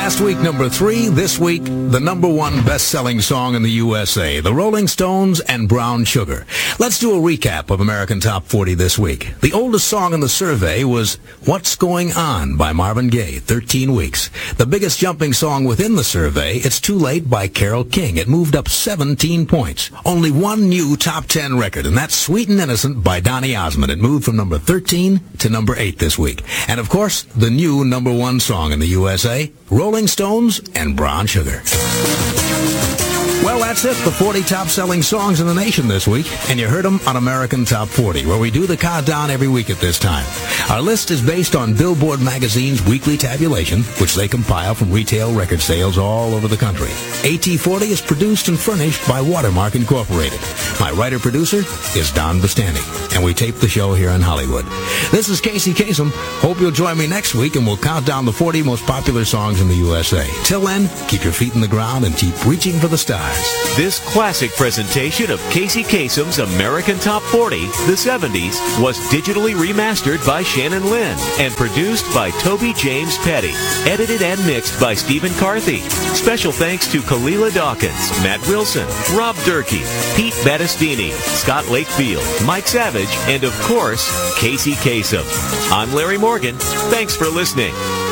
Last week, number 3. This week, the number 1 best-selling song in the USA, The Rolling Stones and Brown Sugar. Let's do a recap of American Top 40 this week. The oldest song in the survey was What's Going On by Marvin Gaye, 13 weeks. The biggest jumping song within the survey, It's Too Late by Carole King. It moved up 17 points. Only one new Top 10 record, and that's Sweet and Innocent by Donny Osmond. It moved from number 13 to number 8 this week. And of course, the new number 1 song in the USA, Rolling Stones and Brown Sugar. Well, that's it, the 40 top-selling songs in the nation this week, and you heard them on American Top 40, where we do the countdown every week at this time. Our list is based on Billboard magazine's weekly tabulation, which they compile from retail record sales all over the country. AT40 is produced and furnished by Watermark Incorporated. My writer-producer is Don Bastani, and we tape the show here in Hollywood. This is Casey Kasem. Hope you'll join me next week, and we'll count down the 40 most popular songs in the USA. Till then, keep your feet in the ground and keep reaching for the stars. This classic presentation of Casey Kasem's American Top 40, the 70s, was digitally remastered by Shannon Lynn and produced by Toby James Petty. Edited and mixed by Stephen Carthy. Special thanks to Kalila Dawkins, Matt Wilson, Rob Durkee, Pete Battistini, Scott Lakefield, Mike Savage, and of course, Casey Kasem. I'm Larry Morgan. Thanks for listening.